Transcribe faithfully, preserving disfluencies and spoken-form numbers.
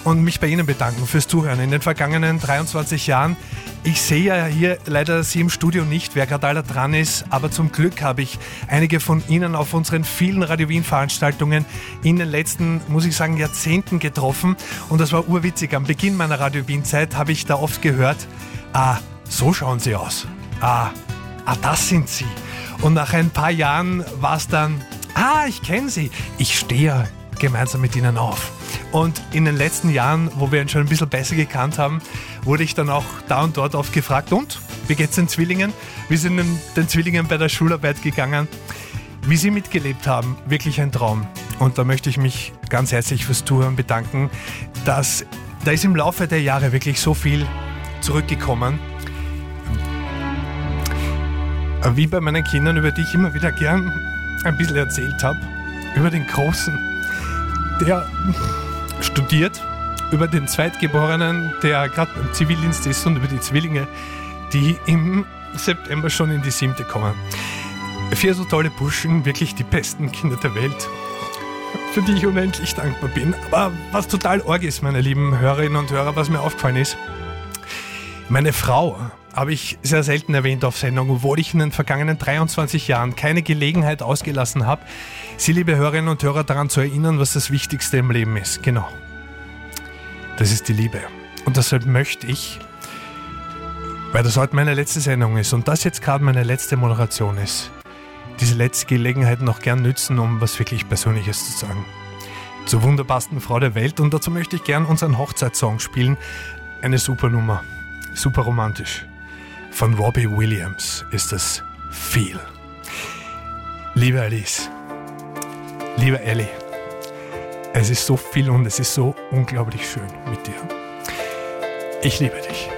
und mich bei Ihnen bedanken fürs Zuhören in den vergangenen dreiundzwanzig Jahren. Ich sehe ja hier leider Sie im Studio nicht, wer gerade alle dran ist, aber zum Glück habe ich einige von Ihnen auf unseren vielen Radio Wien Veranstaltungen in den letzten, muss ich sagen, Jahrzehnten getroffen und das war urwitzig. Am Beginn meiner Radio Wien Zeit habe ich da oft gehört, ah, so schauen Sie aus, ah, ah, das sind Sie. Und nach ein paar Jahren war es dann, ah, ich kenne Sie, ich stehe gemeinsam mit Ihnen auf. Und in den letzten Jahren, wo wir ihn schon ein bisschen besser gekannt haben, wurde ich dann auch da und dort oft gefragt, und, wie geht's den Zwillingen? Wie sind den, den Zwillingen bei der Schularbeit gegangen? Wie sie mitgelebt haben, wirklich ein Traum. Und da möchte ich mich ganz herzlich fürs Zuhören bedanken. Dass, da ist im Laufe der Jahre wirklich so viel zurückgekommen. Wie bei meinen Kindern, über die ich immer wieder gern ein bisschen erzählt habe. Über den Großen, der studiert, über den Zweitgeborenen, der gerade beim Zivildienst ist, und über die Zwillinge, die im September schon in die siebte kommen. Vier so tolle Burschen, wirklich die besten Kinder der Welt, für die ich unendlich dankbar bin. Aber was total arg ist, meine lieben Hörerinnen und Hörer, was mir aufgefallen ist, meine Frau habe ich sehr selten erwähnt auf Sendung, obwohl ich in den vergangenen dreiundzwanzig Jahren keine Gelegenheit ausgelassen habe, Sie, liebe Hörerinnen und Hörer, daran zu erinnern, was das Wichtigste im Leben ist. Genau. Das ist die Liebe. Und deshalb möchte ich, weil das heute meine letzte Sendung ist und das jetzt gerade meine letzte Moderation ist, diese letzte Gelegenheit noch gern nützen, um was wirklich Persönliches zu sagen. Zur wunderbarsten Frau der Welt, und dazu möchte ich gern unseren Hochzeitssong spielen. Eine super Nummer. Super romantisch. Von Robbie Williams ist das Feel. Liebe Alice, lieber Ellie, es ist so viel und es ist so unglaublich schön mit dir. Ich liebe dich.